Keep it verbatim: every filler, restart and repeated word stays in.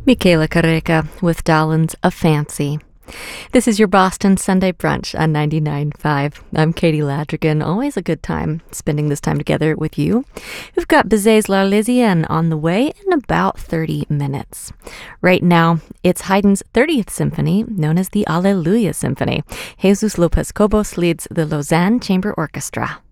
Michaela Carreca with Dahlin's A Fancy. This is your Boston Sunday Brunch on ninety-nine point five. I'm Katie Ladrigan. Always a good time spending this time together with you. We've got Bizet's L'Arlésienne on the way in about thirty minutes. Right now, it's Haydn's thirtieth Symphony, known as the Alleluia Symphony. Jesus Lopez Cobos leads the Lausanne Chamber Orchestra.